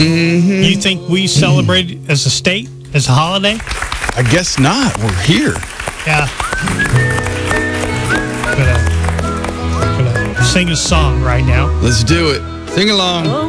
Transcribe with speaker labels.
Speaker 1: Mm-hmm.
Speaker 2: You think we celebrate it as a state, as a holiday?
Speaker 1: I guess not. We're here.
Speaker 2: Yeah. Gonna sing a song right now.
Speaker 1: Let's do it. Sing along.